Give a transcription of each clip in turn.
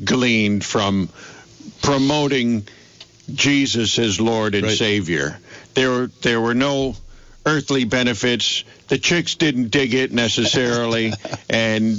gleaned from promoting Jesus as Lord and Right. Savior. There were no earthly benefits. The chicks didn't dig it necessarily, and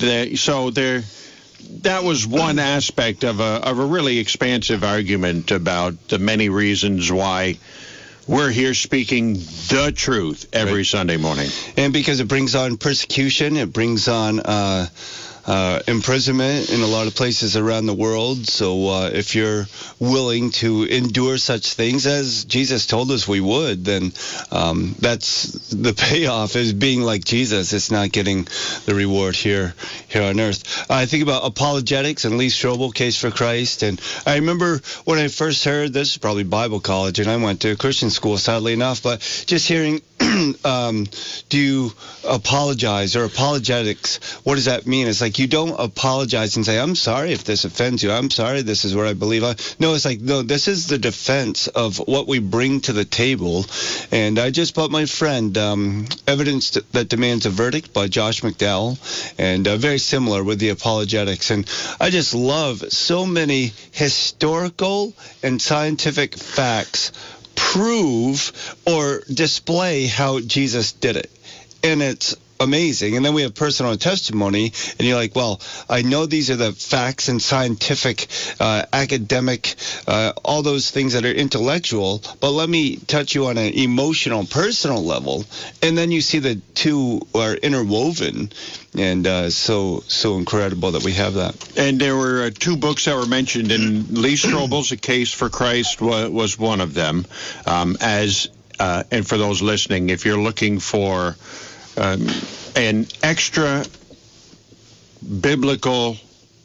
that was one aspect of a really expansive argument about the many reasons why we're here speaking the truth every Sunday morning. And because it brings on persecution, it brings on imprisonment in a lot of places around the world. So if you're willing to endure such things as Jesus told us we would, then that's the payoff, is being like Jesus. It's not getting the reward here on earth. I think about apologetics and Lee Strobel, Case for Christ. And I remember when I first heard, this is probably Bible college, and I went to a Christian school, sadly enough, but just hearing do you apologize or apologetics, what does that mean? It's like you don't apologize and say, I'm sorry if this offends you. I'm sorry, this is what I believe. No, it's like, no, this is the defense of what we bring to the table. And I just bought my friend Evidence That Demands a Verdict by Josh McDowell, and very similar with the apologetics. And I just love so many historical and scientific facts prove or display how Jesus did it. And it's amazing. And then we have personal testimony, and you're like, well, I know these are the facts and scientific, academic, all those things that are intellectual, but let me touch you on an emotional, personal level. And then you see the two are interwoven, and so incredible that we have that. And there were two books that were mentioned, and Lee Strobel's A Case for Christ was one of them. And for those listening, if you're looking for an extra biblical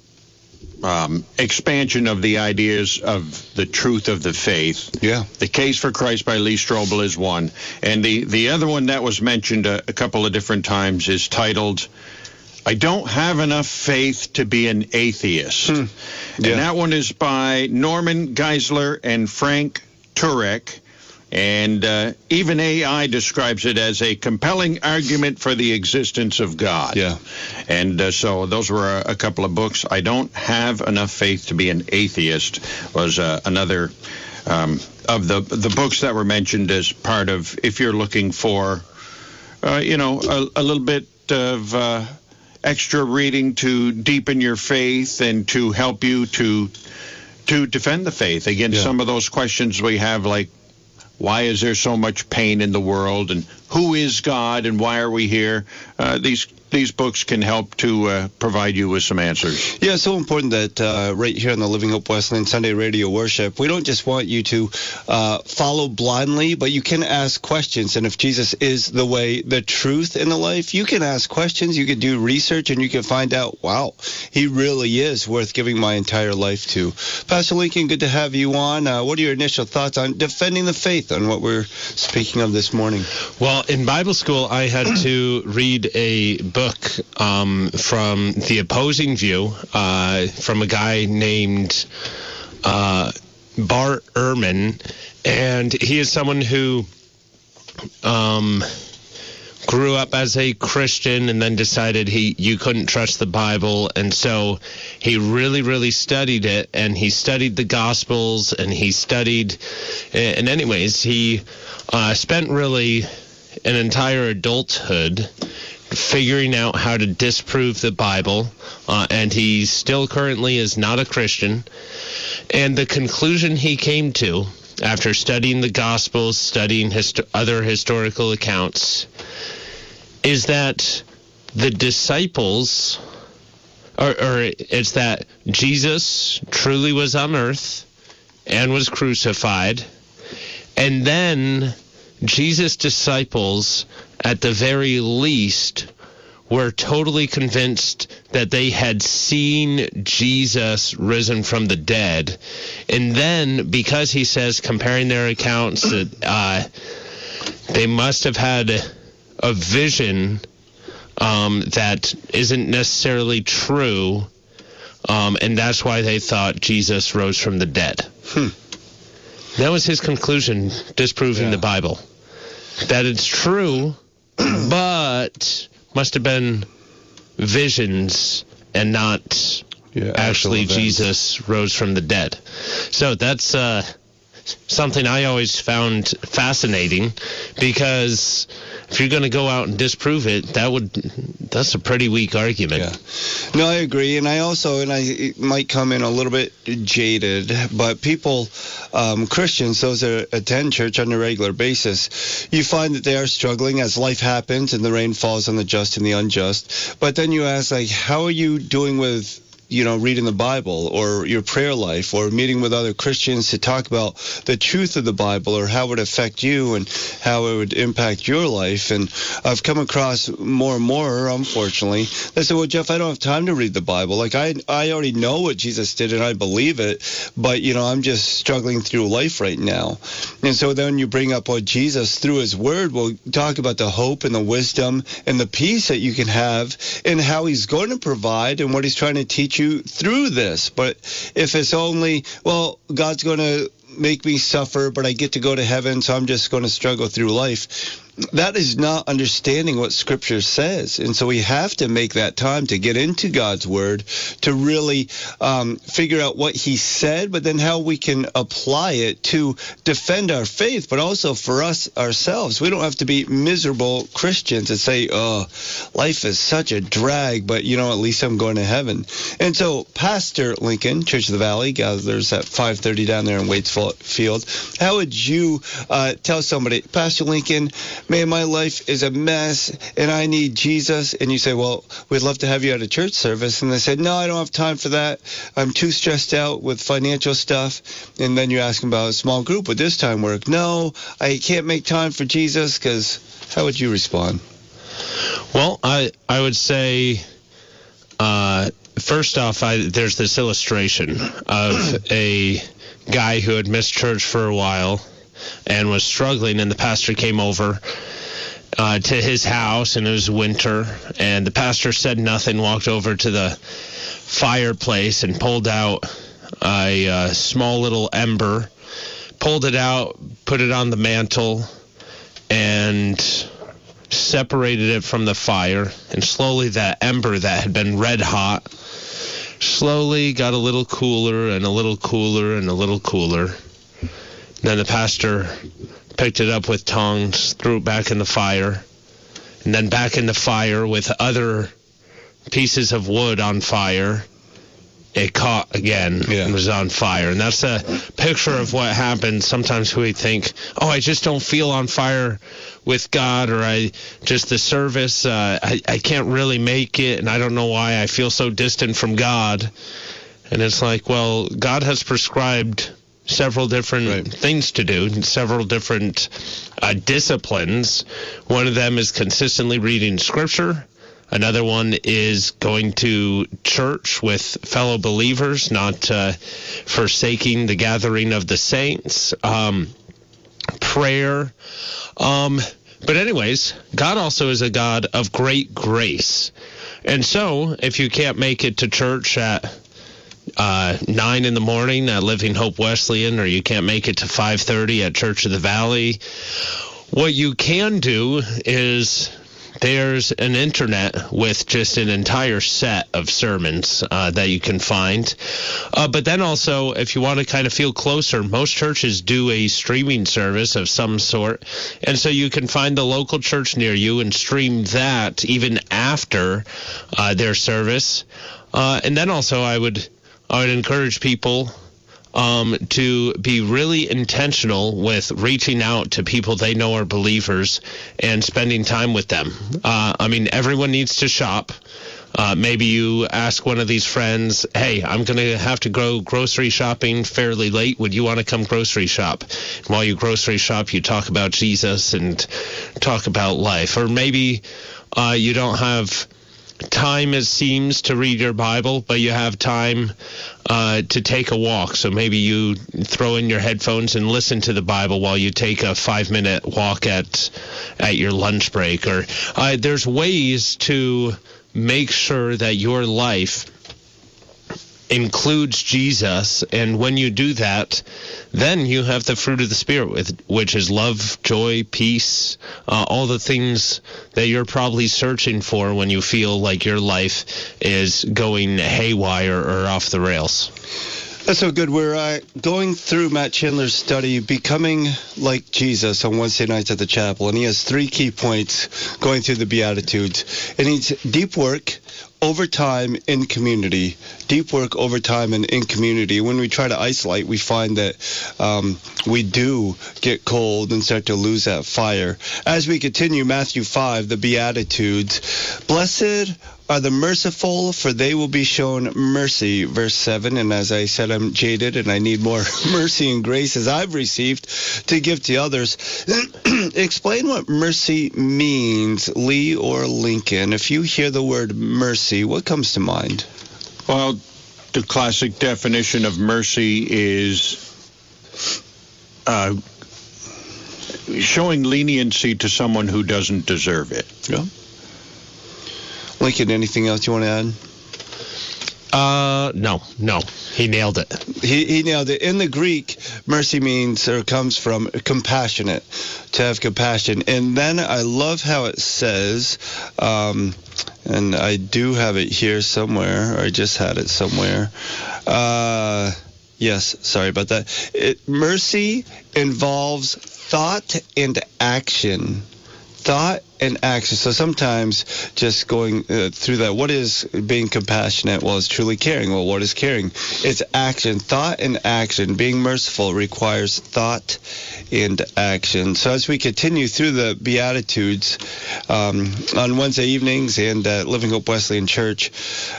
expansion of the ideas of the truth of the faith. Yeah. The Case for Christ by Lee Strobel is one. And the other one that was mentioned a couple of different times is titled, I Don't Have Enough Faith to Be an Atheist. Yeah. And that one is by Norman Geisler and Frank Turek. And even AI describes it as a compelling argument for the existence of God. Yeah. And so those were a couple of books. I Don't Have Enough Faith to Be an Atheist was another of the books that were mentioned as part of, if you're looking for, a little bit of extra reading to deepen your faith and to help you to defend the faith against some of those questions we have, like, why is there so much pain in the world, and who is God, and why are we here? These books can help to provide you with some answers. Yeah, it's so important that right here on the Living Hope Westland Sunday Radio Worship, we don't just want you to follow blindly, but you can ask questions. And if Jesus is the way, the truth, in the life, you can ask questions, you can do research, and you can find out, wow, he really is worth giving my entire life to. Pastor Lincoln, good to have you on. What are your initial thoughts on defending the faith, on what we're speaking of this morning? Well, in Bible school, I had to read a book from the opposing view from a guy named Bart Ehrman, and he is someone who grew up as a Christian and then decided you couldn't trust the Bible, and so he really, really studied it, and he studied the Gospels, and he studied, and anyways, he spent really an entire adulthood figuring out how to disprove the Bible, and he still currently is not a Christian. And the conclusion he came to, after studying the Gospels, studying other historical accounts, is that the disciples, or it's that Jesus truly was on earth and was crucified, and then Jesus' disciples, at the very least, were totally convinced that they had seen Jesus risen from the dead. And then, because he says, comparing their accounts, that they must have had a vision that isn't necessarily true, and that's why they thought Jesus rose from the dead. That was his conclusion, disproving the Bible. That it's true, but must have been visions and not actually Jesus rose from the dead. So that's something I always found fascinating, because if you're going to go out and disprove it, that's a pretty weak argument. Yeah. No, I agree. And I might come in a little bit jaded, but people, Christians, those that attend church on a regular basis, you find that they are struggling as life happens and the rain falls on the just and the unjust. But then you ask, like, how are you doing with reading the Bible, or your prayer life, or meeting with other Christians to talk about the truth of the Bible, or how it would affect you and how it would impact your life. And I've come across more and more, unfortunately, they say, well, Jeff, I don't have time to read the Bible. Like, I already know what Jesus did and I believe it, but, I'm just struggling through life right now. And so then you bring up what Jesus, through his word, will talk about the hope and the wisdom and the peace that you can have, and how he's going to provide and what he's trying to teach you through this. But if it's only, well, God's going to make me suffer, but I get to go to heaven, so I'm just going to struggle through life, that is not understanding what Scripture says. And so we have to make that time to get into God's Word, to really figure out what he said, but then how we can apply it to defend our faith, but also for us ourselves. We don't have to be miserable Christians and say, oh, life is such a drag, but, at least I'm going to heaven. And so Pastor Lincoln, Church of the Valley, gathers at 5:30 down there in Waitsfield. How would you tell somebody, Pastor Lincoln, man, my life is a mess and I need Jesus? And you say, well, we'd love to have you at a church service. And they said, no, I don't have time for that. I'm too stressed out with financial stuff. And then you ask them about a small group. Would this time work? No, I can't make time for Jesus. Because how would you respond? Well, I would say, first off, there's this illustration of a guy who had missed church for a while and was struggling, and the pastor came over to his house, and it was winter, and the pastor said nothing, walked over to the fireplace and pulled out a small little ember, pulled it out, put it on the mantle, and separated it from the fire, and slowly that ember that had been red hot slowly got a little cooler and a little cooler and a little cooler. Then the pastor picked it up with tongs, threw it back in the fire, and then back in the fire with other pieces of wood on fire. It caught again and was on fire. And that's a picture of what happens. Sometimes we think, oh, I just don't feel on fire with God, or the service, I can't really make it, and I don't know why I feel so distant from God. And it's like, well, God has prescribed several different things to do, several different disciplines. One of them is consistently reading Scripture. Another one is going to church with fellow believers, not forsaking the gathering of the saints. Prayer. But anyways, God also is a God of great grace. And so if you can't make it to church at 9 in the morning at Living Hope Wesleyan, or you can't make it to 5:30 at Church of the Valley, what you can do is there's an internet with just an entire set of sermons that you can find. But then also, if you want to kind of feel closer, most churches do a streaming service of some sort. And so you can find the local church near you and stream that even after their service. And then also I would encourage people to be really intentional with reaching out to people they know are believers and spending time with them. Everyone needs to shop. Maybe you ask one of these friends, hey, I'm going to have to go grocery shopping fairly late. Would you want to come grocery shop? And while you grocery shop, you talk about Jesus and talk about life. Or maybe you don't have time, it seems, to read your Bible, but you have time to take a walk. So maybe you throw in your headphones and listen to the Bible while you take a 5-minute walk at your lunch break. Or there's ways to make sure that your life includes Jesus, and when you do that, then you have the fruit of the Spirit, which is love, joy, peace, all the things that you're probably searching for when you feel like your life is going haywire or off the rails. That's so good. We're going through Matt Chandler's study, Becoming Like Jesus, on Wednesday nights at the chapel, and he has 3 key points going through the Beatitudes. It needs deep work, over time, in community. Deep work, over time, and in community. When we try to isolate, we find that we do get cold and start to lose that fire. As we continue, Matthew 5, the Beatitudes. Blessed are the merciful, for they will be shown mercy. Verse 7, and as I said, I'm jaded and I need more mercy and grace as I've received to give to others. Explain what mercy means, Lee or Lincoln. If you hear the word mercy, what comes to mind? Well, the classic definition of mercy is showing leniency to someone who doesn't deserve it. Yeah. Lincoln, anything else you want to add? No. He nailed it. He nailed it. In the Greek, mercy means, or comes from, compassionate, to have compassion. And then I love how it says, and I do have it here somewhere, or I just had it somewhere. Yes, sorry about that. Mercy involves thought and action. Thought and action. So sometimes just going through that, what is being compassionate? Well, it's truly caring. Well, what is caring? It's action. Thought and action. Being merciful requires thought and action. So as we continue through the Beatitudes on Wednesday evenings and at Living Hope Wesleyan Church,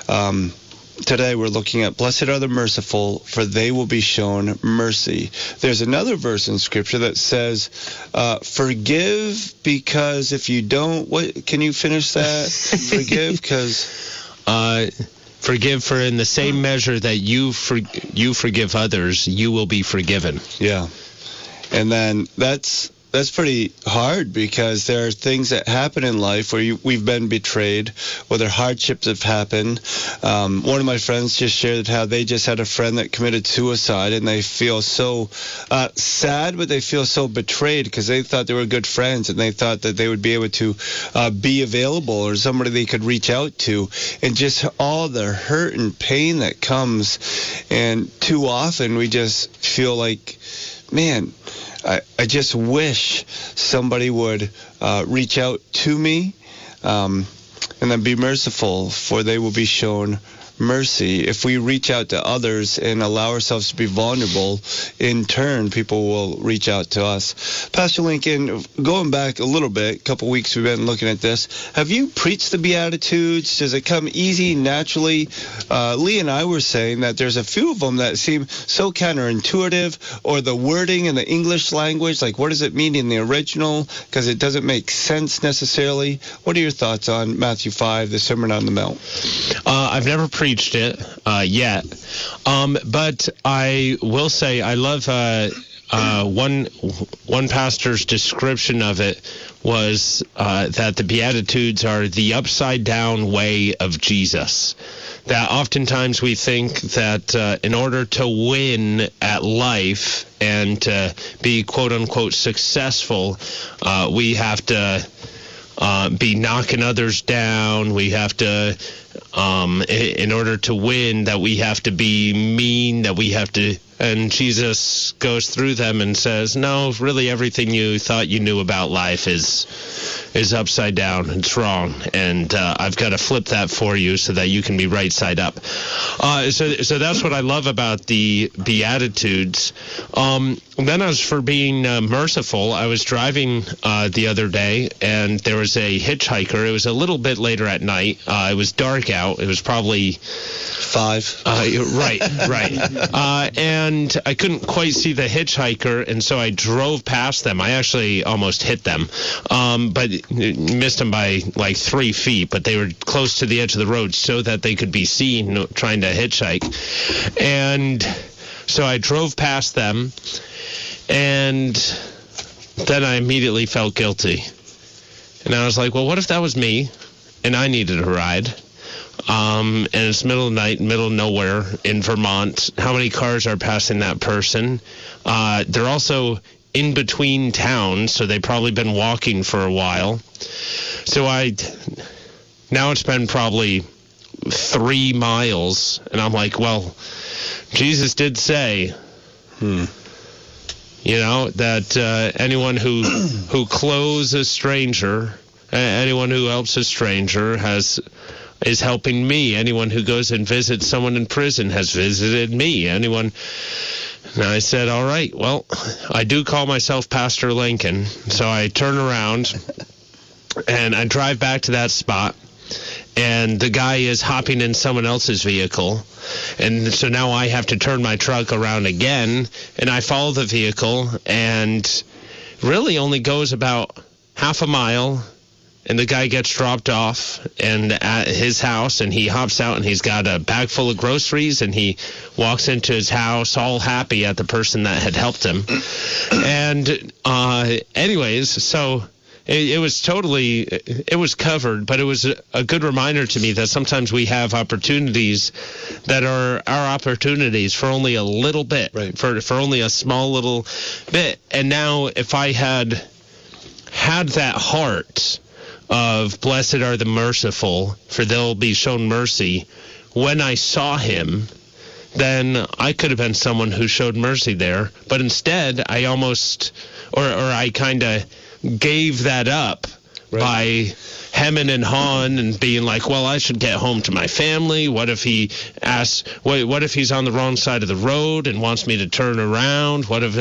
today we're looking at blessed are the merciful, for they will be shown mercy. There's another verse in Scripture that says, forgive, because if you don't, what can you finish that? Forgive, because... forgive, for in the same measure that you forgive others, you will be forgiven. Yeah. And then that's pretty hard, because there are things that happen in life where we've been betrayed, whether hardships have happened. One of my friends just shared how they just had a friend that committed suicide, and they feel so sad, but they feel so betrayed, because they thought they were good friends, and they thought that they would be able to be available or somebody they could reach out to, and just all the hurt and pain that comes. And too often we just feel like, man, I just wish somebody would reach out to me and then be merciful, for they will be shown mercy. If we reach out to others and allow ourselves to be vulnerable, in turn, people will reach out to us. Pastor Lincoln, going back a little bit, a couple weeks we've been looking at this. Have you preached the Beatitudes? Does it come easy, naturally? Lee and I were saying that there's a few of them that seem so counterintuitive, or the wording in the English language, like what does it mean in the original? Because it doesn't make sense necessarily. What are your thoughts on Matthew 5, the Sermon on the Mount? I've never preached it yet, but I will say I love one pastor's description of it was that the Beatitudes are the upside down way of Jesus. That oftentimes we think that in order to win at life and to be quote unquote successful, we have to be knocking others down. We have to, in order to win, that we have to be mean, that we have to, and Jesus goes through them and says, no, really everything you thought you knew about life is upside down. It's wrong. And I've got to flip that for you so that you can be right side up. So that's what I love about the Beatitudes. Then as for being merciful, I was driving the other day, and there was a hitchhiker. It was a little bit later at night. It was dark out. It was probably 5. Right. And I couldn't quite see the hitchhiker, and so I drove past them. I actually almost hit them, but missed them by like 3 feet, but they were close to the edge of the road so that they could be seen trying to hitchhike. And so I drove past them, and then I immediately felt guilty. And I was like, well, what if that was me and I needed a ride? and it's middle of the night, middle of nowhere in Vermont. How many cars are passing that person? They're also in between towns, so they've probably been walking for a while. So now it's been probably 3 miles, and I'm like, well, Jesus did say, that anyone who clothes a stranger, anyone who helps a stranger is helping me. Anyone who goes and visits someone in prison has visited me. And I said, all right, well, I do call myself Pastor Lincoln. So I turn around and I drive back to that spot, and the guy is hopping in someone else's vehicle. And so now I have to turn my truck around again, and I follow the vehicle, and really only goes about half a mile, and the guy gets dropped off and at his house, and he hops out, and he's got a bag full of groceries, and he walks into his house all happy at the person that had helped him. And anyways, so it was covered, but it was a good reminder to me that sometimes we have opportunities that are our opportunities for only a little bit, right, for only a small little bit. And now if I had that heart of blessed are the merciful, for they'll be shown mercy, when I saw him, then I could have been someone who showed mercy there. But instead, I almost, or I kind of gave that up, right, by hemming and hawing and being like, well, I should get home to my family. What if he asks, what if he's on the wrong side of the road and wants me to turn around? What if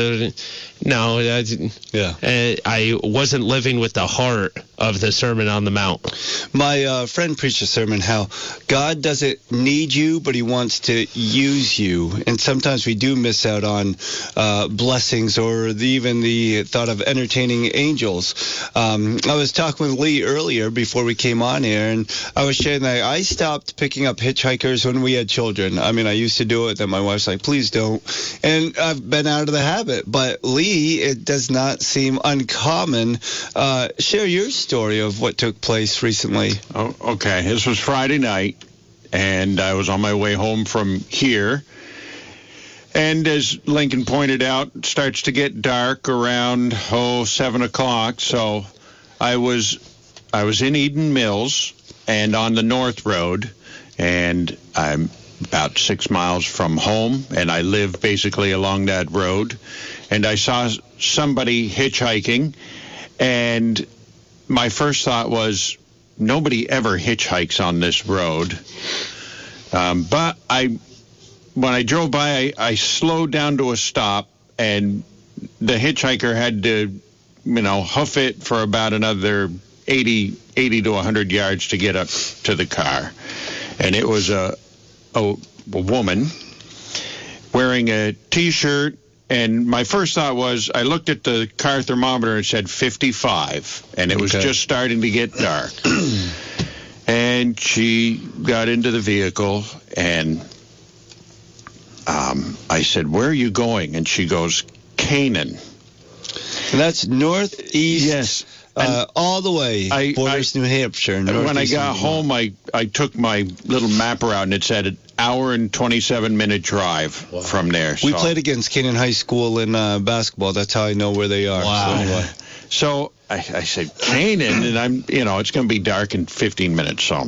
I wasn't living with the heart of the Sermon on the Mount. My friend preached a sermon how God doesn't need you, but he wants to use you. And sometimes we do miss out on blessings or even the thought of entertaining angels. I was talking with Lee earlier before we came on here, and I was sharing that I stopped picking up hitchhikers when we had children. I mean, I used to do it, then my wife's like, please don't. And I've been out of the habit. But Lee, it does not seem uncommon. Share your story of what took place recently. Oh, okay. This was Friday night, and I was on my way home from here. And as Lincoln pointed out, it starts to get dark around 7 o'clock. So I was in Eden Mills and on the North Road, and I'm about 6 miles from home, and I live basically along that road. And I saw somebody hitchhiking, and my first thought was, nobody ever hitchhikes on this road. But when I drove by, I slowed down to a stop, and the hitchhiker had to, hoof it for about another 80 to 100 yards to get up to the car. And it was a woman wearing a T-shirt. And my first thought was, I looked at the car thermometer and said 55, and it was just starting to get dark. And she got into the vehicle, and I said, where are you going? And she goes, Canaan. And that's northeast. Yes. All the way, borders New Hampshire. When I got home, I took my little mapper out, and it said an hour and 27-minute drive from there. We played against Canaan High School in basketball. That's how I know where they are. Wow. So I said, Canaan, and I'm, it's going to be dark in 15 minutes. So.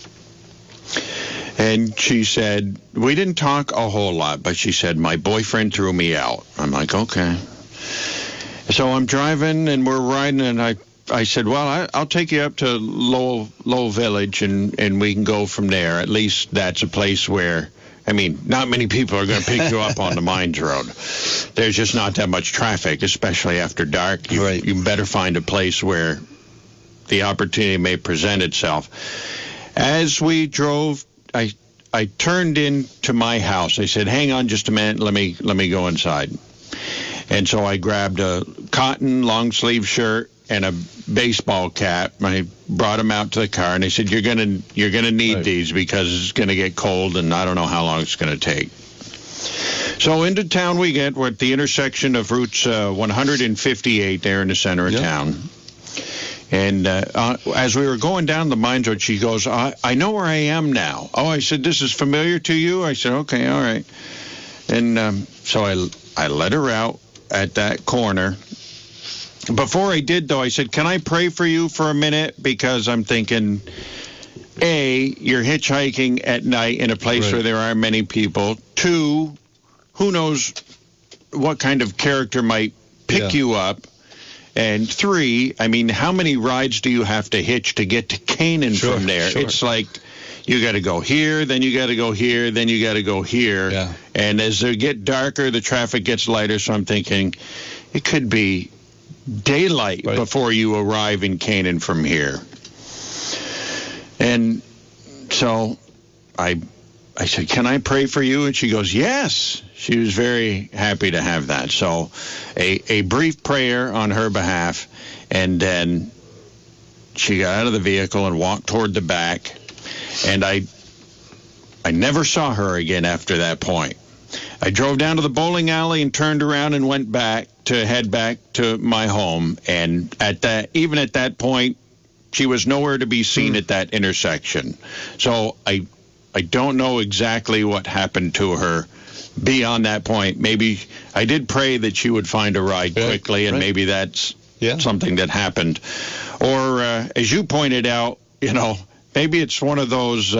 And she said, we didn't talk a whole lot, but she said, my boyfriend threw me out. I'm like, okay. So I'm driving, and we're riding, and I said, well, I'll take you up to Lowell Village, and we can go from there. At least that's a place where, not many people are going to pick you up on the Mines Road. There's just not that much traffic, especially after dark. You better find a place where the opportunity may present itself. As we drove, I turned into my house. I said, hang on just a minute. Let me go inside. And so I grabbed a cotton long-sleeve shirt and a baseball cap. I brought them out to the car, and they said, you're gonna need these because it's going to get cold, and I don't know how long it's going to take. So into town we get. We're at the intersection of routes 158 there in the center of town. And as we were going down the mines road, she goes, I know where I am now. Oh, I said, this is familiar to you? I said, okay, all right. And so I let her out at that corner. Before I did, though, I said, can I pray for you for a minute? Because I'm thinking, A, you're hitchhiking at night in a place where there are many people. 2, who knows what kind of character might pick you up. And 3, I mean, how many rides do you have to hitch to get to Canaan from there? Sure. It's like you got to go here, then you got to go here, then you got to go here. Yeah. And as they get darker, the traffic gets lighter. So I'm thinking it could be daylight before you arrive in Canaan from here. And so I said, can I pray for you? And she goes, yes. She was very happy to have that. So a brief prayer on her behalf, and then she got out of the vehicle and walked toward the back. And I never saw her again after that point. I drove down to the bowling alley and turned around and went back to head back to my home. And even at that point, she was nowhere to be seen at that intersection. So I don't know exactly what happened to her beyond that point. Maybe I did pray that she would find a ride quickly, and maybe that's something that happened. Or as you pointed out, maybe it's one of those,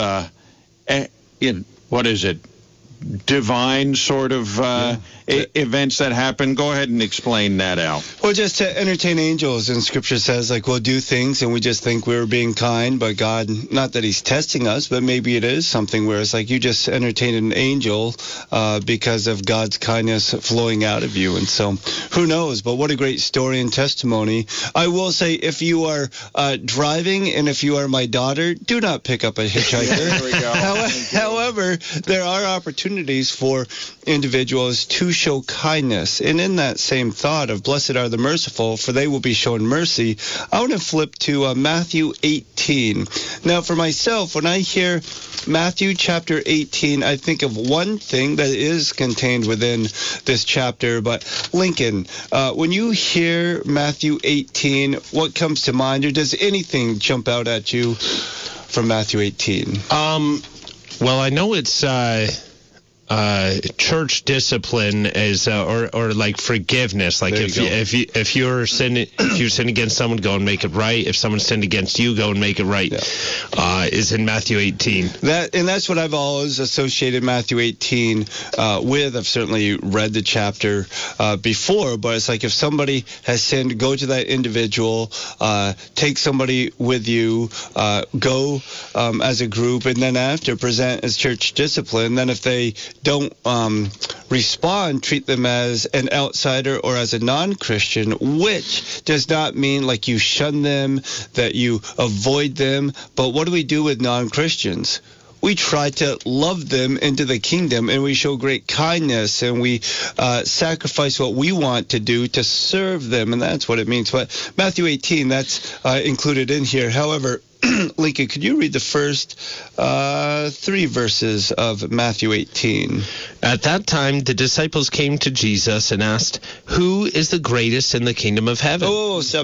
what is it? Divine sort of events that happen. Go ahead and explain that out. Well, just to entertain angels, and Scripture says, like, we'll do things and we just think we're being kind, but God, not that he's testing us, but maybe it is something where it's like you just entertain an angel because of God's kindness flowing out of you. And so who knows? But what a great story and testimony. I will say, if you are driving and if you are my daughter, do not pick up a hitchhiker. There we go. However, there are opportunities for individuals to show kindness. And in that same thought of blessed are the merciful, for they will be shown mercy, I want to flip to Matthew 18. Now, for myself, when I hear Matthew chapter 18, I think of one thing that is contained within this chapter. But Lincoln, when you hear Matthew 18, what comes to mind, or does anything jump out at you from Matthew 18? Well, I know it's church discipline is or like forgiveness. Like if you're sinning against someone, go and make it right. If someone sinned against you, go and make it right. Is in Matthew 18. That's what I've always associated Matthew 18 with. I've certainly read the chapter before, but it's like if somebody has sinned, go to that individual, take somebody with you, go as a group, and then after present as church discipline. Then if they don't respond, treat them as an outsider or as a non-Christian, which does not mean like you shun them, that you avoid them. But what do we do with non-Christians? We try to love them into the kingdom, and we show great kindness, and we sacrifice what we want to do to serve them, and that's what it means. But Matthew 18, that's included in here. However, Lincoln, could you read the first 3 verses of Matthew 18? At that time, the disciples came to Jesus and asked, "Who is the greatest in the kingdom of heaven?" Oh, stop.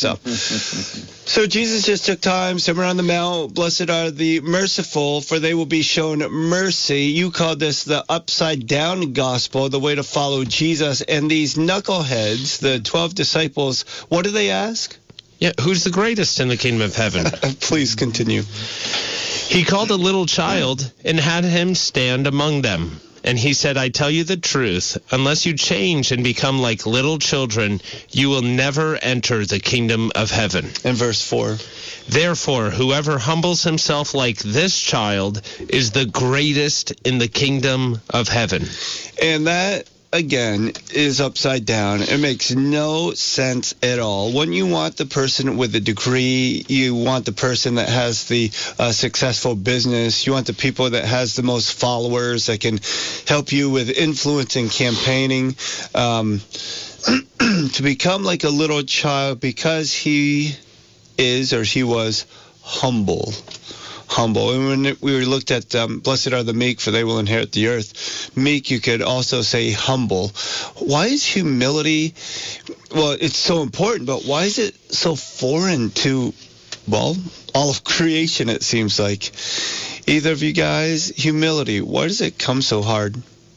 So Jesus just took time, somewhere on the mount, blessed are the merciful, for they will be shown mercy. You called this the upside-down gospel, the way to follow Jesus. And these knuckleheads, the 12 disciples, what do they ask? Yeah, who's the greatest in the kingdom of heaven? Please continue. He called a little child and had him stand among them. And he said, "I tell you the truth, unless you change and become like little children, you will never enter the kingdom of heaven." And verse 4. Therefore, whoever humbles himself like this child is the greatest in the kingdom of heaven. And that, again, is upside down. It makes no sense at all. When you want the person with a degree, you want the person that has the successful business, you want the people that has the most followers, that can help you with influence and campaigning, to become like a little child because he is or he was humble. And when we looked at blessed are the meek, for they will inherit the earth. Meek, you could also say humble. Why is humility well, it's so important, but why is it so foreign to, well, all of creation, it seems like? Either of you guys, humility, why does it come so hard?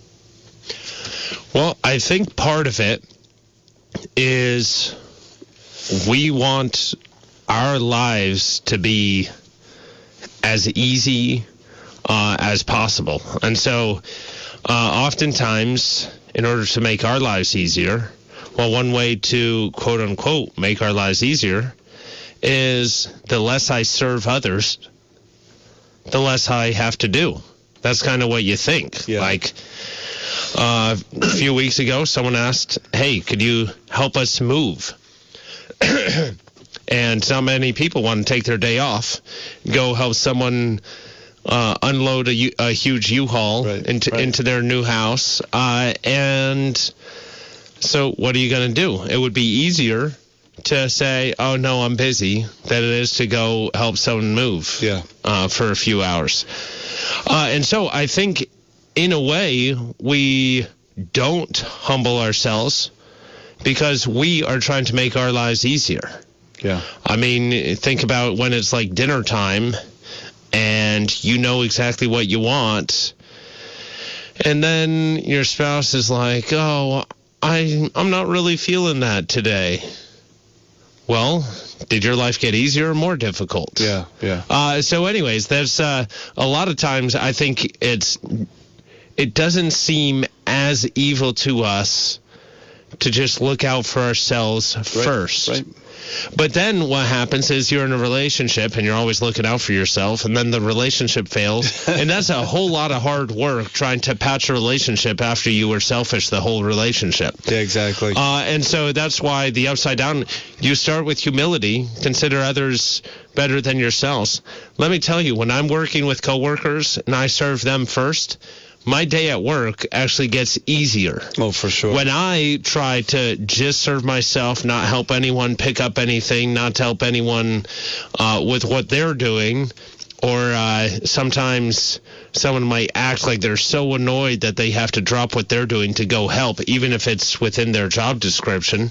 Well, I think part of it is we want our lives to be as easy as possible. And so oftentimes, in order to make our lives easier, well, one way to, quote unquote, make our lives easier is the less I serve others, the less I have to do. That's kind of what you think. Yeah. Like a few weeks ago, someone asked, hey, could you help us move? And not many people want to take their day off, go help someone unload a huge U-Haul into their new house. And so what are you going to do? It would be easier to say, oh, no, I'm busy, than it is to go help someone move for a few hours. And so I think, in a way, we don't humble ourselves because we are trying to make our lives easier. Yeah. I mean, think about when it's like dinner time and you know exactly what you want, and then your spouse is like, oh, I'm not really feeling that today. Well, did your life get easier or more difficult? Yeah. So anyways, there's a lot of times I think it doesn't seem as evil to us to just look out for ourselves first. Right. But then what happens is you're in a relationship and you're always looking out for yourself, and then the relationship fails. And that's a whole lot of hard work trying to patch a relationship after you were selfish the whole relationship. Yeah, exactly. And so that's why the upside down, you start with humility, consider others better than yourselves. Let me tell you, when I'm working with coworkers and I serve them first, my day at work actually gets easier. Oh, for sure. When I try to just serve myself, not help anyone pick up anything, not to help anyone with what they're doing, or sometimes someone might act like they're so annoyed that they have to drop what they're doing to go help, even if it's within their job description.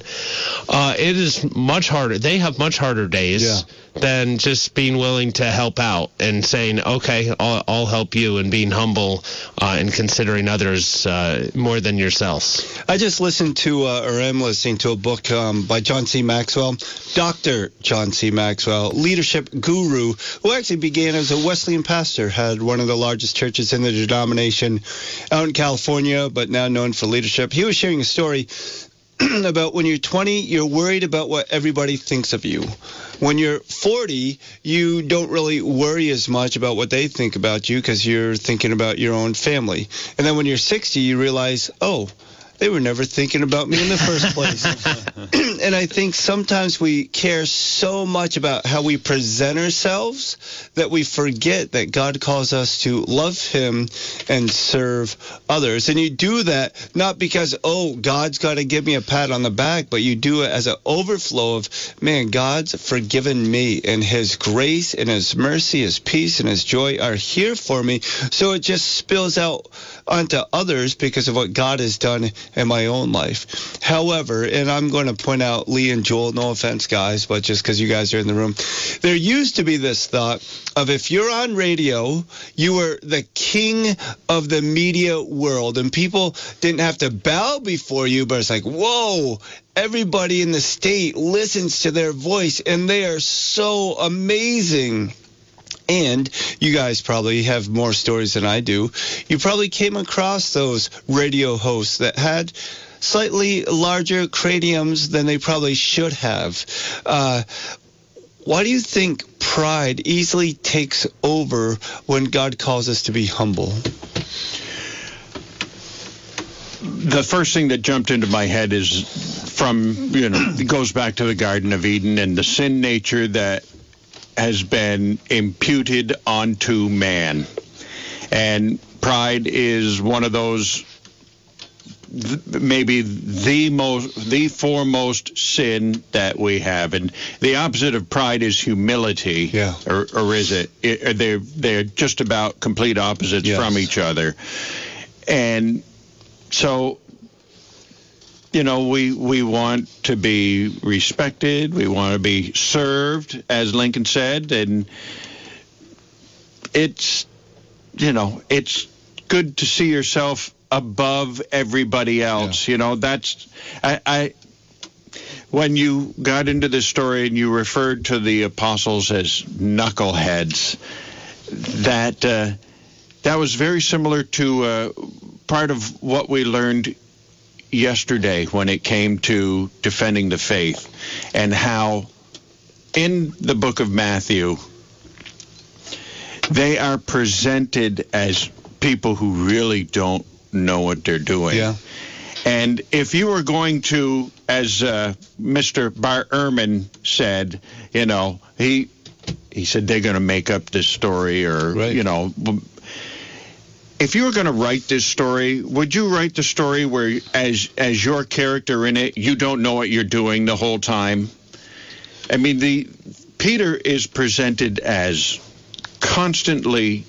It is much harder. They have much harder days than just being willing to help out and saying, okay, I'll help you, and being humble and considering others more than yourselves. I just listened to, or am listening to a book by John C. Maxwell, Dr. John C. Maxwell, leadership guru, who actually began as a Wesleyan pastor, had one of the largest churches in the denomination out in California, but now known for leadership. He was sharing a story about when you're 20, you're worried about what everybody thinks of you. When you're 40, you don't really worry as much about what they think about you because you're thinking about your own family. And then when you're 60, you realize, oh, they were never thinking about me in the first place. And I think sometimes we care so much about how we present ourselves that we forget that God calls us to love him and serve others. And you do that not because, oh, God's got to give me a pat on the back, but you do it as an overflow of, man, God's forgiven me, and his grace and his mercy, his peace and his joy are here for me. So it just spills out onto others because of what God has done in my own life. However, and I'm going to point out Lee and Joel, no offense, guys, but just because you guys are in the room, there used to be this thought of if you're on radio, you were the king of the media world, and people didn't have to bow before you, but it's like, whoa, everybody in the state listens to their voice, and they are so amazing. And you guys probably have more stories than I do. You probably came across those radio hosts that had slightly larger craniums than they probably should have. Why do you think pride easily takes over when God calls us to be humble? The first thing that jumped into my head is it goes back to the Garden of Eden and the sin nature that has been imputed onto man. And pride is one of those, maybe the foremost sin that we have. And the opposite of pride is humility. Yeah. Or is it? They're just about complete opposites from each other. And so we want to be respected. We want to be served, as Lincoln said. And it's good to see yourself above everybody else. Yeah. That's when you got into this story and you referred to the apostles as knuckleheads, that was very similar to part of what we learned yesterday when it came to defending the faith, and how in the book of Matthew they are presented as people who really don't know what they're doing. Yeah. And if you were going to, as Mr. Bar Ehrman said, he said they're going to make up this story, or right. If you were going to write this story, would you write the story where, as your character in it, you don't know what you're doing the whole time? I mean, Peter is presented as constantly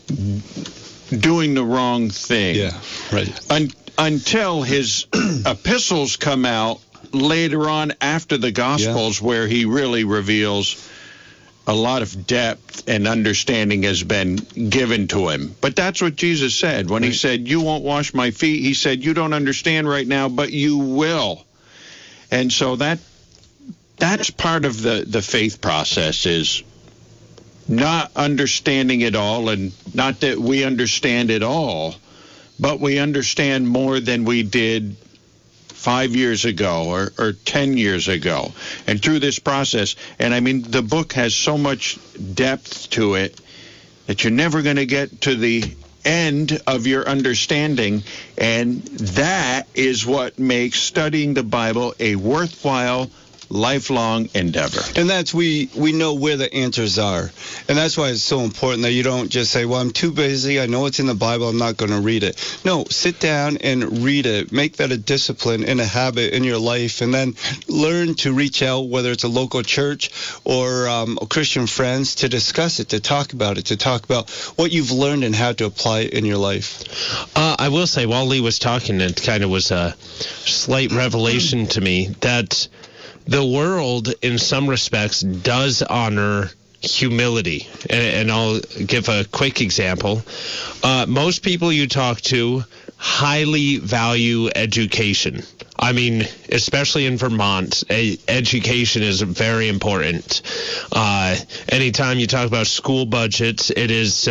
doing the wrong thing. Yeah, right. Until his epistles come out later on after the Gospels, where he really reveals a lot of depth and understanding has been given to him. But that's what Jesus said when he said, "You won't wash my feet." He said, "You don't understand right now, but you will." And so that's part of the faith process, is not understanding it all, and not that we understand it all, but we understand more than we did 5 years ago or 10 years ago. And through this process, and I mean, the book has so much depth to it that you're never going to get to the end of your understanding. And that is what makes studying the Bible a worthwhile lifelong endeavor. And that's, we know where the answers are. And that's why it's so important that you don't just say, well, I'm too busy, I know it's in the Bible, I'm not going to read it. No, sit down and read it. Make that a discipline and a habit in your life, and then learn to reach out, whether it's a local church or Christian friends, to discuss it, to talk about it, to talk about what you've learned and how to apply it in your life. I will say, while Lee was talking, it kind of was a slight revelation to me that the world, in some respects, does honor humility. And I'll give a quick example. Most people you talk to highly value education. I mean, especially in Vermont, education is very important. Anytime you talk about school budgets, it is...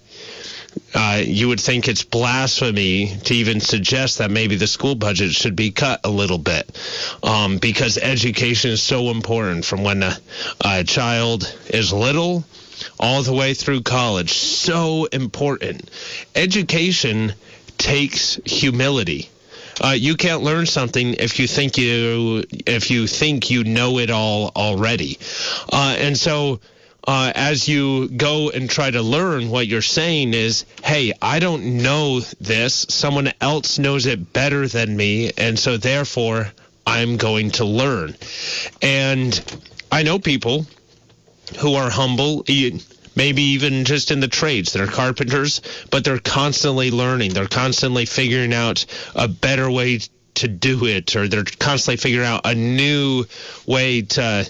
you would think it's blasphemy to even suggest that maybe the school budget should be cut a little bit, because education is so important from when a child is little all the way through college. So important. Education takes humility. You can't learn something if you think you know it all already, and so. As you go and try to learn, what you're saying is, hey, I don't know this. Someone else knows it better than me, and so therefore I'm going to learn. And I know people who are humble, maybe even just in the trades. They're carpenters, but they're constantly learning. They're constantly figuring out a better way to do it, or they're constantly figuring out a new way to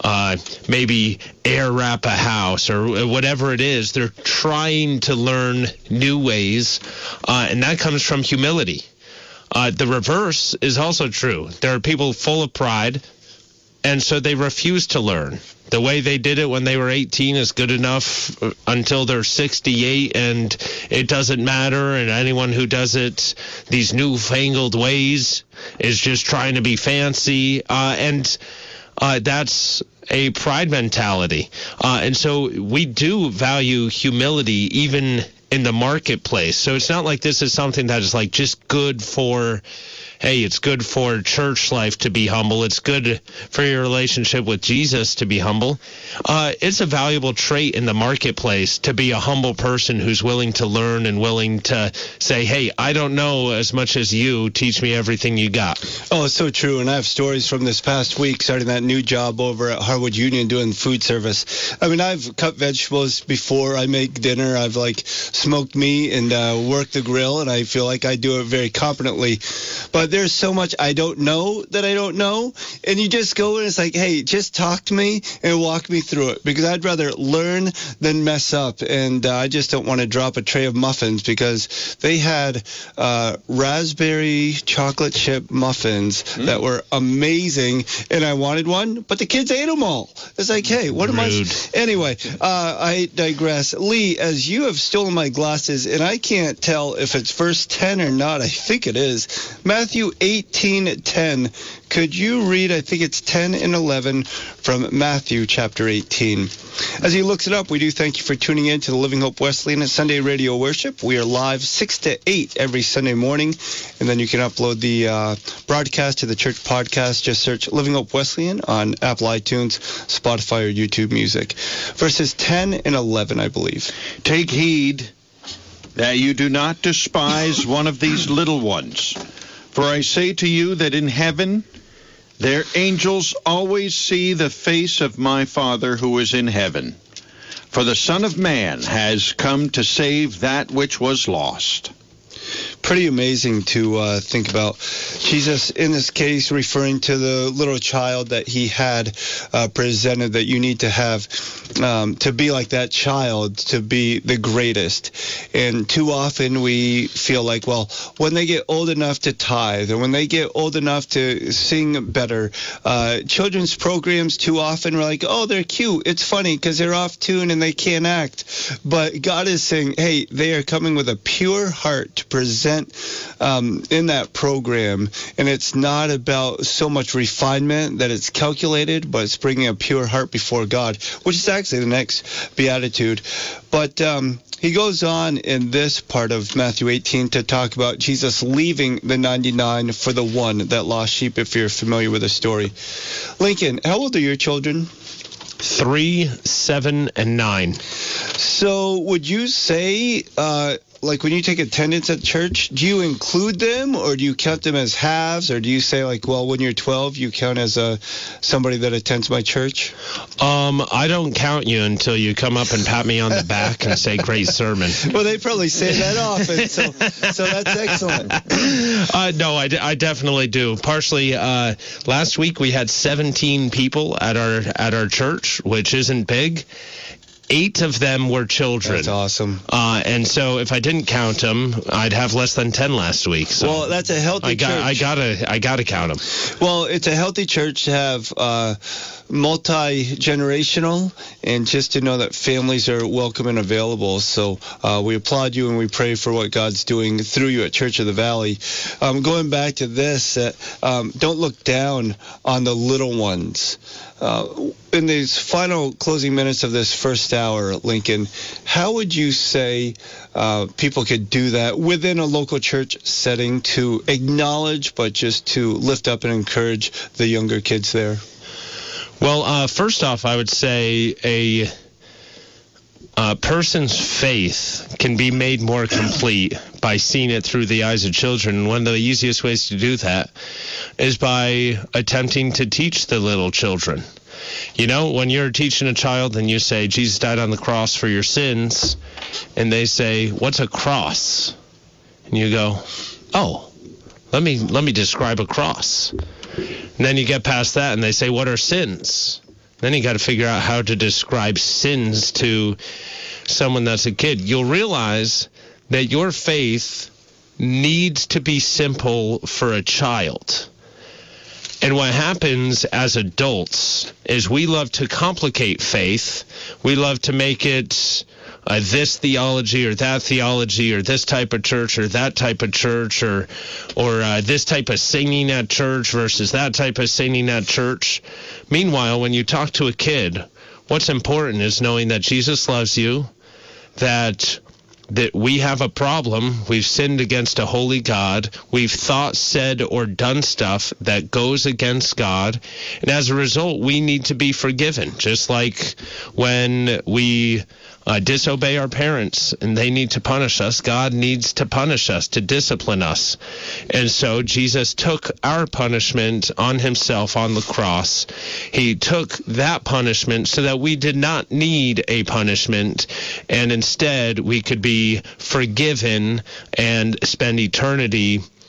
maybe air wrap a house, or whatever it is. They're trying to learn new ways, and that comes from humility. The reverse is also true. There are people full of pride, and so they refuse to learn. The way they did it when they were 18 is good enough until they're 68, and it doesn't matter. And anyone who does it these newfangled ways is just trying to be fancy. And that's a pride mentality. And so we do value humility even in the marketplace. So it's not like this is something that is like just good for... Hey, it's good for church life to be humble. It's good for your relationship with Jesus to be humble. It's a valuable trait in the marketplace to be a humble person who's willing to learn and willing to say, hey, I don't know as much as you. Teach me everything you got. Oh, it's so true. And I have stories from this past week, starting that new job over at Harwood Union doing food service. I mean, I've cut vegetables before I make dinner. I've smoked meat and worked the grill, and I feel like I do it very competently. But but there's so much I don't know that I don't know. And you just go and it's like, hey, just talk to me and walk me through it, because I'd rather learn than mess up. And I just don't want to drop a tray of muffins, because they had raspberry chocolate chip muffins that were amazing, and I wanted one, but the kids ate them all. It's like, hey, what am I? Anyway, I digress. Lee, as you have stolen my glasses, and I can't tell if it's verse 10 or not. I think it is. Matthew 18:10. Could you read, I think it's 10 and 11 from Matthew chapter 18. As he looks it up, we do thank you for tuning in to the Living Hope Wesleyan Sunday Radio Worship. We are live 6 to 8 every Sunday morning, and then you can upload the broadcast to the church podcast. Just search Living Hope Wesleyan on Apple iTunes, Spotify, or YouTube Music. Verses 10 and 11, I believe. Take heed that you do not despise one of these little ones. For I say to you that in heaven their angels always see the face of my Father who is in heaven. For the Son of Man has come to save that which was lost. Pretty amazing to think about. Jesus, in this case, referring to the little child that he had presented, that you need to have to be like that child, to be the greatest. And too often we feel like, well, when they get old enough to tithe, or when they get old enough to sing better, children's programs too often we're like, oh, they're cute. It's funny because they're off tune and they can't act. But God is saying, hey, they are coming with a pure heart to present in that program, and it's not about so much refinement that it's calculated, but it's bringing a pure heart before God, which is actually the next beatitude. But he goes on in this part of Matthew 18 to talk about Jesus leaving the 99 for the one, that lost sheep, if you're familiar with the story. Lincoln, how old are your children? 3, 7, and 9. So would you say, like when you take attendance at church, do you include them, or do you count them as halves, or do you say like, well, when you're 12, you count as somebody that attends my church? I don't count you until you come up and pat me on the back and say, great sermon. Well, they probably say that often, so that's excellent. No, I definitely do. Partially, last week we had 17 people at our church, which isn't big. 8 of them were children. That's awesome. And so if I didn't count them, I'd have less than 10 last week. So well, that's a healthy church. I gotta count them. Well, it's a healthy church to have multi-generational, and just to know that families are welcome and available. So we applaud you and we pray for what God's doing through you at Church of the Valley. Going back to this, don't look down on the little ones. In these final closing minutes of this first hour, Lincoln, how would you say people could do that within a local church setting to acknowledge, but just to lift up and encourage the younger kids there? Well, first off, I would say a person's faith can be made more complete by seeing it through the eyes of children. One of the easiest ways to do that is by attempting to teach the little children. You know, when you're teaching a child and you say, Jesus died on the cross for your sins, and they say, what's a cross? And you go, oh, let me describe a cross. And then you get past that and they say, what are sins? Then you got to figure out how to describe sins to someone that's a kid. You'll realize that your faith needs to be simple for a child. And what happens as adults is we love to complicate faith. We love to make it this theology or that theology, or this type of church or that type of church, or this type of singing at church versus that type of singing at church. Meanwhile, when you talk to a kid, what's important is knowing that Jesus loves you, that we have a problem. We've sinned against a holy God. We've thought, said, or done stuff that goes against God. And as a result, we need to be forgiven. Just like when we disobey our parents and they need to punish us, God needs to punish us, to discipline us. And so Jesus took our punishment on himself on the cross. He took that punishment so that we did not need a punishment, and instead we could be forgiven and spend eternity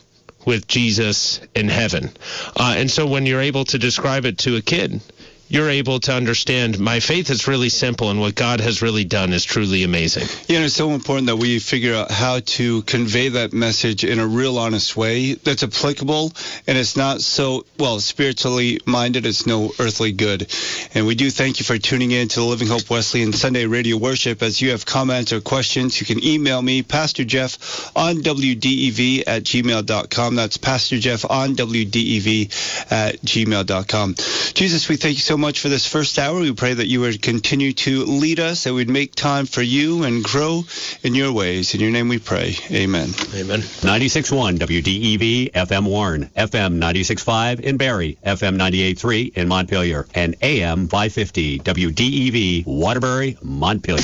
with Jesus in heaven. And so when you're able to describe it to a kid, you're able to understand my faith is really simple, and what God has really done is truly amazing. Yeah, and it's so important that we figure out how to convey that message in a real honest way that's applicable, and it's not so, spiritually minded, it's no earthly good. And we do thank you for tuning in to the Living Hope Wesleyan Sunday Radio Worship. As you have comments or questions, you can email me, Pastor Jeff on WDEV at gmail.com. That's Pastor Jeff on WDEV at gmail.com. Jesus, we thank you so much for this first hour. We pray that you would continue to lead us, that we'd make time for you and grow in your ways. In your name we pray. Amen. Amen. 96.1 WDEV FM Warren, FM 96.5 in Barrie, FM 98.3 in Montpelier, and AM 550 WDEV Waterbury, Montpelier.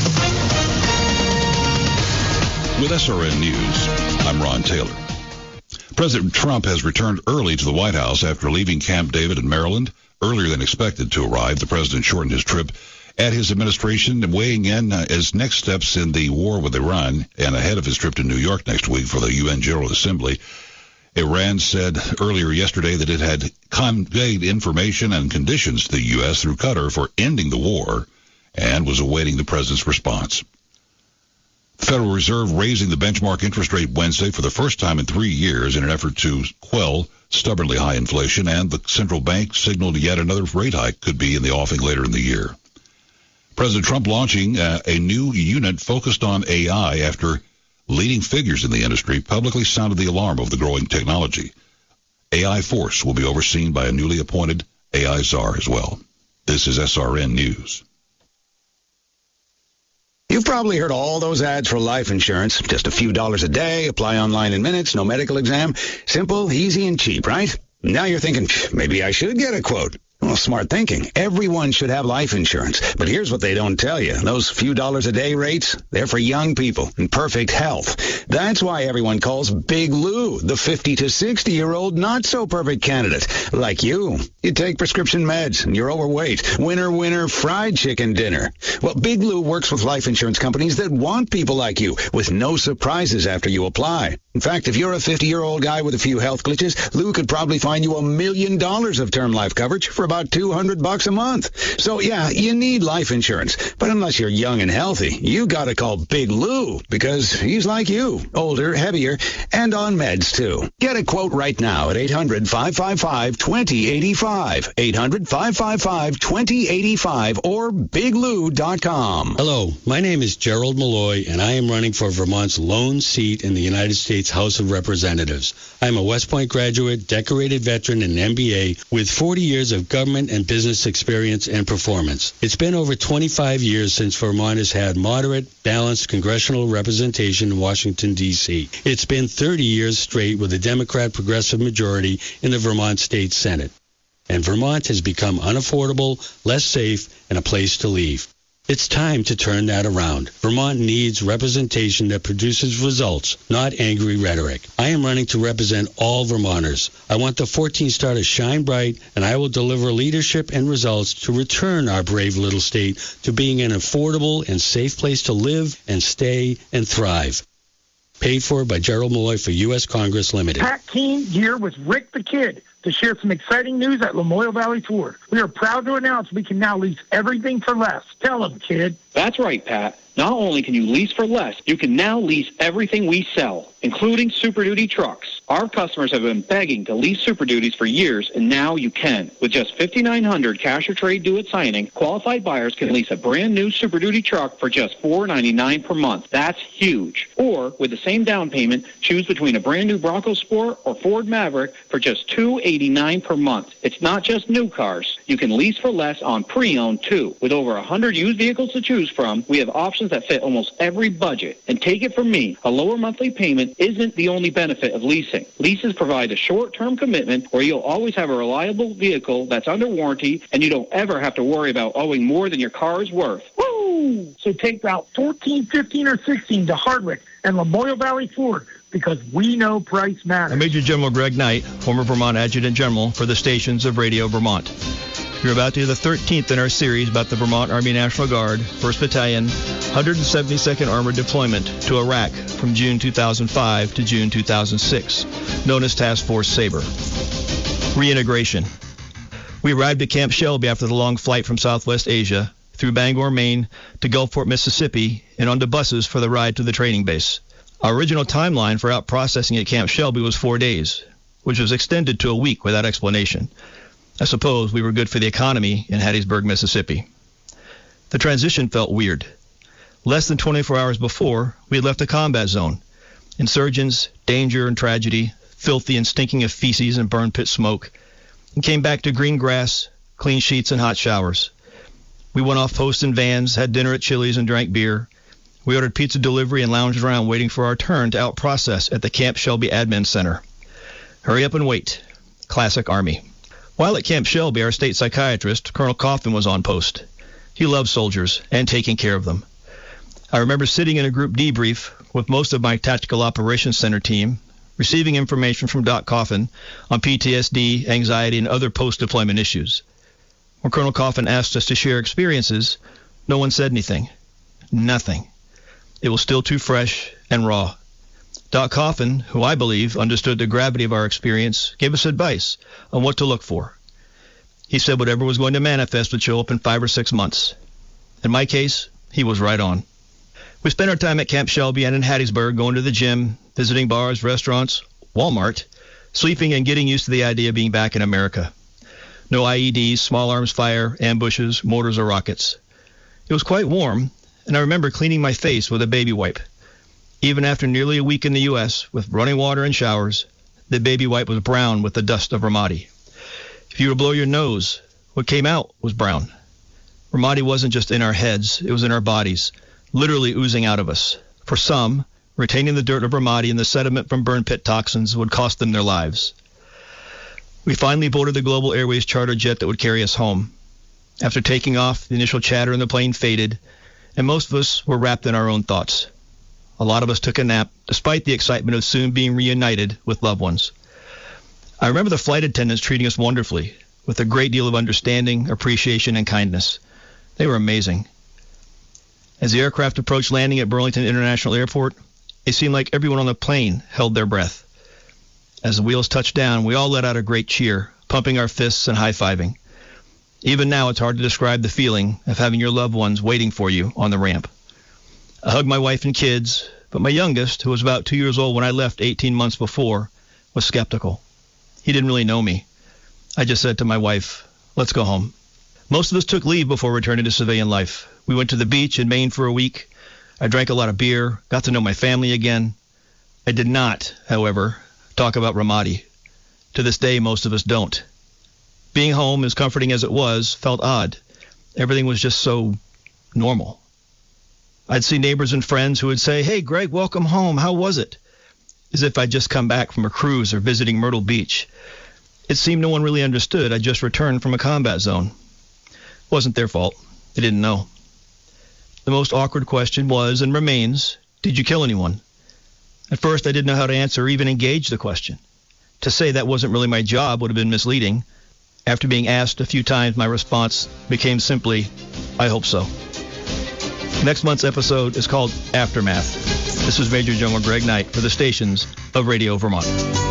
With SRN News, I'm Ron Taylor. President Trump has returned early to the White House after leaving Camp David in Maryland. Earlier than expected to arrive, the president shortened his trip at his administration, weighing in as next steps in the war with Iran and ahead of his trip to New York next week for the UN General Assembly. Iran said earlier yesterday that it had conveyed information and conditions to the U.S. through Qatar for ending the war and was awaiting the president's response. The Federal Reserve raising the benchmark interest rate Wednesday for the first time in 3 years in an effort to quell stubbornly high inflation, and the central bank signaled yet another rate hike could be in the offing later in the year. President Trump launching a new unit focused on AI after leading figures in the industry publicly sounded the alarm of the growing technology. AI Force will be overseen by a newly appointed AI czar as well. This is SRN News. You've probably heard all those ads for life insurance. Just a few dollars a day, apply online in minutes, no medical exam. Simple, easy, and cheap, right? Now you're thinking, maybe I should get a quote. Well, smart thinking. Everyone should have life insurance. But here's what they don't tell you. Those few dollars a day rates, they're for young people in perfect health. That's why everyone calls Big Lou the 50 to 60-year-old not-so-perfect candidate. Like you. You take prescription meds and you're overweight. Winner, fried chicken dinner. Well, Big Lou works with life insurance companies that want people like you with no surprises after you apply. In fact, if you're a 50-year-old guy with a few health glitches, Lou could probably find you $1 million of term life coverage for about $200 a month. So, yeah, you need life insurance. But unless you're young and healthy, you got to call Big Lou because he's like you, older, heavier, and on meds, too. Get a quote right now at 800-555-2085, 800-555-2085, or biglou.com. Hello, my name is Gerald Malloy, and I am running for Vermont's lone seat in the United States House of Representatives. I'm a West Point graduate, decorated veteran, and MBA with 40 years of government and business experience and performance. It's been over 25 years since Vermont has had moderate, balanced congressional representation in Washington, D.C. It's been 30 years straight with a Democrat progressive majority in the Vermont State Senate. And Vermont has become unaffordable, less safe, and a place to leave. It's time to turn that around. Vermont needs representation that produces results, not angry rhetoric. I am running to represent all Vermonters. I want the 14 star to shine bright, and I will deliver leadership and results to return our brave little state to being an affordable and safe place to live and stay and thrive. Paid for by Gerald Malloy for U.S. Congress Limited. Pat Keene here with Rick the Kid to share some exciting news at Lamoille Valley Ford. We are proud to announce we can now lease everything for less. Tell them, kid. That's right, Pat. Not only can you lease for less, you can now lease everything we sell, including Super Duty trucks. Our customers have been begging to lease Super Duties for years, and now you can. With just $5,900 cash or trade due at signing, qualified buyers can lease a brand new Super Duty truck for just $499 per month. That's huge. Or, with the same down payment, choose between a brand new Bronco Sport or Ford Maverick for just $289 per month. It's not just new cars. You can lease for less on pre-owned, too. With over 100 used vehicles to choose from, we have options that fit almost every budget. And take it from me, a lower monthly payment isn't the only benefit of leasing. Leases provide a short-term commitment where you'll always have a reliable vehicle that's under warranty, and you don't ever have to worry about owing more than your car is worth. Woo! Woo! So take Route 14, 15, or 16 to Hardwick and Lamoille Valley Ford, because we know price matters. I'm Major General Greg Knight, former Vermont Adjutant General for the stations of Radio Vermont. You're about to hear the 13th in our series about the Vermont Army National Guard, 1st Battalion, 172nd Armored Deployment to Iraq from June 2005 to June 2006, known as Task Force Sabre. Reintegration. We arrived at Camp Shelby after the long flight from Southwest Asia, through Bangor, Maine, to Gulfport, Mississippi, and onto buses for the ride to the training base. Our original timeline for out processing at Camp Shelby was 4 days, which was extended to a week without explanation. I suppose we were good for the economy in Hattiesburg, Mississippi. The transition felt weird. Less than 24 hours before, we had left a combat zone. Insurgents, danger and tragedy, filthy and stinking of feces and burn pit smoke, and came back to green grass, clean sheets, and hot showers. We went off post in vans, had dinner at Chili's, and drank beer. We ordered pizza delivery and lounged around waiting for our turn to out-process at the Camp Shelby Admin Center. Hurry up and wait. Classic Army. While at Camp Shelby, our state psychiatrist, Colonel Coffin, was on post. He loved soldiers and taking care of them. I remember sitting in a group debrief with most of my Tactical Operations Center team, receiving information from Doc Coffin on PTSD, anxiety, and other post-deployment issues. When Colonel Coffin asked us to share experiences, no one said anything. Nothing. It was still too fresh and raw. Doc Coffin, who I believe understood the gravity of our experience, gave us advice on what to look for. He said whatever was going to manifest would show up in 5 or 6 months. In my case, he was right on. We spent our time at Camp Shelby and in Hattiesburg, going to the gym, visiting bars, restaurants, Walmart, sleeping and getting used to the idea of being back in America. No IEDs, small arms fire, ambushes, mortars, or rockets. It was quite warm, and I remember cleaning my face with a baby wipe. Even after nearly a week in the U.S. with running water and showers, the baby wipe was brown with the dust of Ramadi. If you were to blow your nose, what came out was brown. Ramadi wasn't just in our heads, it was in our bodies, literally oozing out of us. For some, retaining the dirt of Ramadi and the sediment from burn pit toxins would cost them their lives. We finally boarded the Global Airways charter jet that would carry us home. After taking off, the initial chatter in the plane faded, and most of us were wrapped in our own thoughts. A lot of us took a nap, despite the excitement of soon being reunited with loved ones. I remember the flight attendants treating us wonderfully, with a great deal of understanding, appreciation, and kindness. They were amazing. As the aircraft approached landing at Burlington International Airport, it seemed like everyone on the plane held their breath. As the wheels touched down, we all let out a great cheer, pumping our fists and high-fiving. Even now, it's hard to describe the feeling of having your loved ones waiting for you on the ramp. I hugged my wife and kids, but my youngest, who was about 2 years old when I left 18 months before, was skeptical. He didn't really know me. I just said to my wife, "Let's go home." Most of us took leave before returning to civilian life. We went to the beach in Maine for a week. I drank a lot of beer, got to know my family again. I did not, however, talk about Ramadi. To this day, most of us don't. Being home, as comforting as it was, felt odd. Everything was just so normal. I'd see neighbors and friends who would say, "Hey, Greg, welcome home. How was it?" As if I'd just come back from a cruise or visiting Myrtle Beach. It seemed no one really understood. I'd just returned from a combat zone. It wasn't their fault. They didn't know. The most awkward question was, and remains, did you kill anyone? At first, I didn't know how to answer or even engage the question. To say that wasn't really my job would have been misleading. After being asked a few times, my response became simply, "I hope so." Next month's episode is called Aftermath. This is Major General Greg Knight for the stations of Radio Vermont.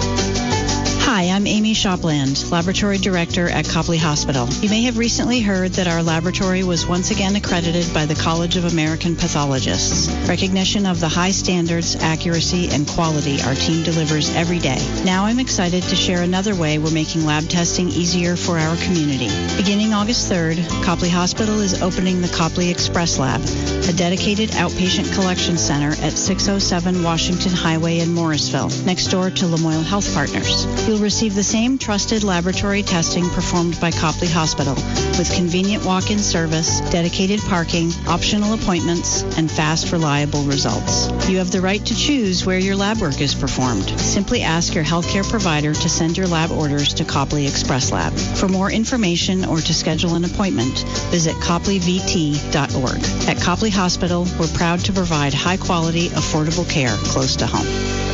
Hi, I'm Amy Shopland, Laboratory Director at Copley Hospital. You may have recently heard that our laboratory was once again accredited by the College of American Pathologists. Recognition of the high standards, accuracy, and quality our team delivers every day. Now I'm excited to share another way we're making lab testing easier for our community. Beginning August 3rd, Copley Hospital is opening the Copley Express Lab, a dedicated outpatient collection center at 607 Washington Highway in Morrisville, next door to Lamoille Health Partners. You'll receive the same trusted laboratory testing performed by Copley Hospital, with convenient walk-in service, dedicated parking, optional appointments, and fast, reliable results. You have the right to choose where your lab work is performed. Simply ask your healthcare provider to send your lab orders to Copley Express Lab. For more information or to schedule an appointment, visit copleyvt.org. At Copley Hospital, we're proud to provide high-quality, affordable care close to home.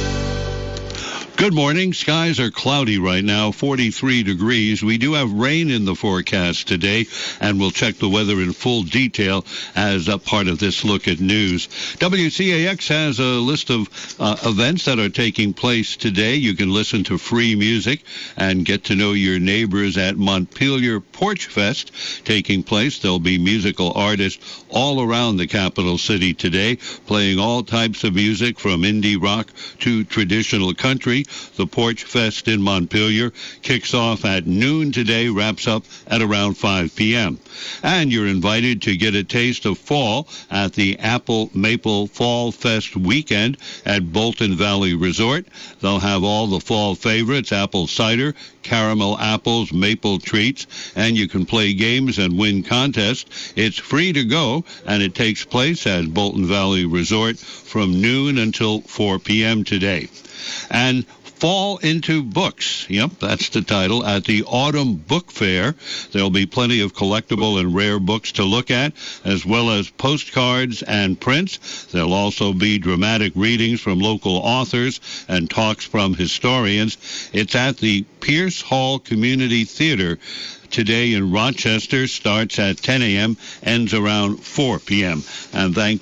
Good morning. Skies are cloudy right now, 43 degrees. We do have rain in the forecast today, and we'll check the weather in full detail as a part of this look at news. WCAX has a list of events that are taking place today. You can listen to free music and get to know your neighbors at Montpelier Porch Fest taking place. There'll be musical artists all around the capital city today, playing all types of music from indie rock to traditional country. The Porch Fest in Montpelier kicks off at noon today, wraps up at around 5 p.m. And you're invited to get a taste of fall at the Apple Maple Fall Fest weekend at Bolton Valley Resort. They'll have all the fall favorites, apple cider, caramel apples, maple treats, and you can play games and win contests. It's free to go, and it takes place at Bolton Valley Resort from noon until 4 p.m. today. And Fall into Books. Yep, that's the title. At the Autumn Book Fair, there'll be plenty of collectible and rare books to look at, as well as postcards and prints. There'll also be dramatic readings from local authors and talks from historians. It's at the Pierce Hall Community Theater today in Rochester. Starts at 10 a.m., ends around 4 p.m. And thank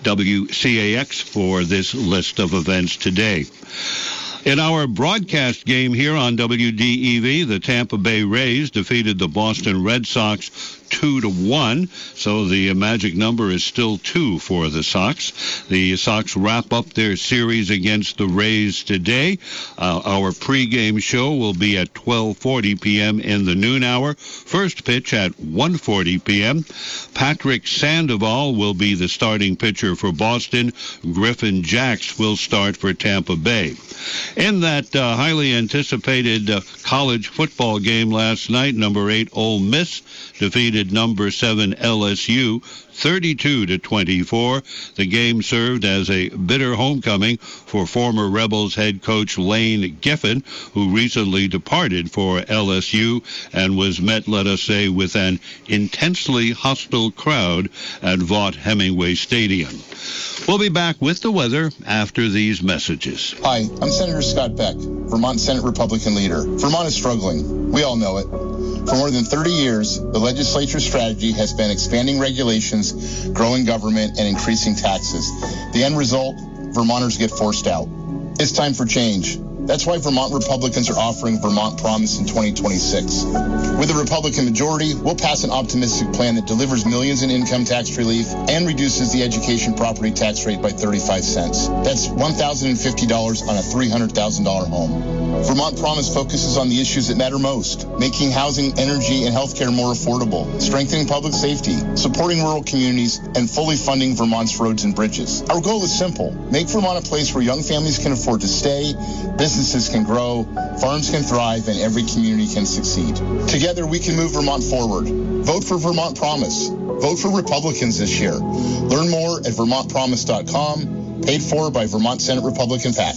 WCAX for this list of events today. In our broadcast game here on WDEV, the Tampa Bay Rays defeated the Boston Red Sox 2-1, so the magic number is still 2 for the Sox. The Sox wrap up their series against the Rays today. Our pregame show will be at 12:40 p.m. in the noon hour. First pitch at 1:40 p.m. Patrick Sandoval will be the starting pitcher for Boston. Griffin Jacks will start for Tampa Bay. In that highly anticipated college football game last night, number 8 Ole Miss defeated number 7 LSU 32-24. The game served as a bitter homecoming for former Rebels head coach Lane Kiffin, who recently departed for LSU and was met, let us say, with an intensely hostile crowd at Vaught Hemingway Stadium. We'll be back with the weather after these messages. Hi, I'm Senator Scott Beck, Vermont Senate Republican leader. Vermont is struggling. We all know it. For more than 30 years, the legislature's strategy has been expanding regulations, growing government, and increasing taxes. The end result, Vermonters get forced out. It's time for change. That's why Vermont Republicans are offering Vermont Promise in 2026. With a Republican majority, we'll pass an optimistic plan that delivers millions in income tax relief and reduces the education property tax rate by 35 cents. That's $1,050 on a $300,000 home. Vermont Promise focuses on the issues that matter most, making housing, energy, and healthcare more affordable, strengthening public safety, supporting rural communities, and fully funding Vermont's roads and bridges. Our goal is simple: make Vermont a place where young families can afford to stay, businesses can grow, farms can thrive, and every community can succeed. Together, we can move Vermont forward. Vote for Vermont Promise. Vote for Republicans this year. Learn more at VermontPromise.com, paid for by Vermont Senate Republican PAC.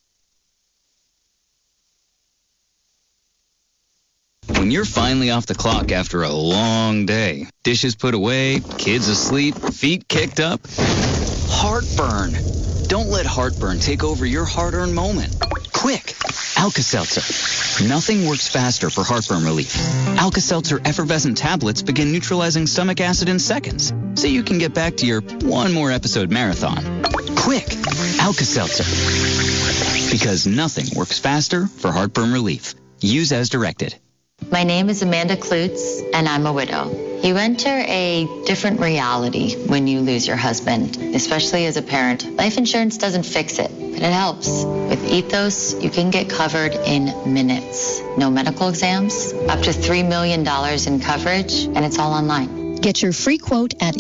When you're finally off the clock after a long day, dishes put away, kids asleep, feet kicked up, heartburn. Don't let heartburn take over your hard-earned moment. Quick, Alka-Seltzer. Nothing works faster for heartburn relief. Alka-Seltzer effervescent tablets begin neutralizing stomach acid in seconds, so you can get back to your one more episode marathon. Quick, Alka-Seltzer. Because nothing works faster for heartburn relief. Use as directed. My name is Amanda Klutz, and I'm a widow. You enter a different reality when you lose your husband, especially as a parent. Life insurance doesn't fix it, but it helps. With Ethos, you can get covered in minutes. No medical exams, up to $3 million in coverage, and it's all online. Get your free quote at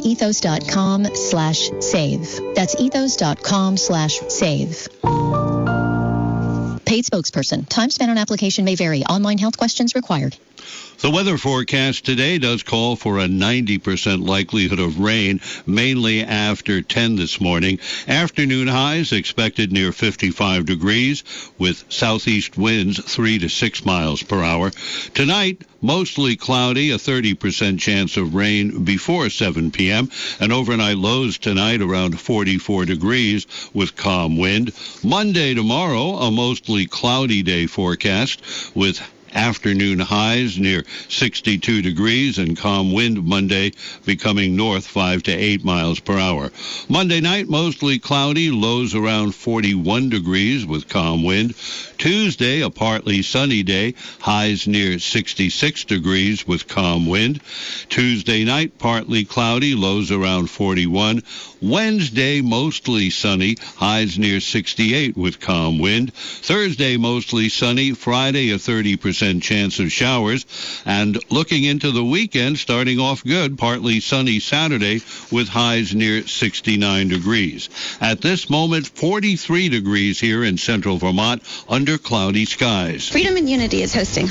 ethos.com/save. That's ethos.com/save. Paid spokesperson. Time spent on application may vary. Online health questions required. The weather forecast today does call for a 90% likelihood of rain, mainly after 10 this morning. Afternoon highs expected near 55 degrees with southeast winds 3 to 6 miles per hour. Tonight, mostly cloudy, a 30% chance of rain before 7 p.m. And overnight lows tonight around 44 degrees with calm wind. Monday tomorrow, a mostly cloudy day forecast with afternoon highs near 62 degrees and calm wind Monday becoming north 5 to 8 miles per hour. Monday night, mostly cloudy, lows around 41 degrees with calm wind. Tuesday, a partly sunny day, highs near 66 degrees with calm wind. Tuesday night, partly cloudy, lows around 41. Wednesday, mostly sunny, highs near 68 with calm wind. Thursday, mostly sunny. Friday, a 30% chance of showers. And looking into the weekend, starting off good, partly sunny Saturday with highs near 69 degrees. At this moment, 43 degrees here in central Vermont under cloudy skies. Freedom and Unity is hosting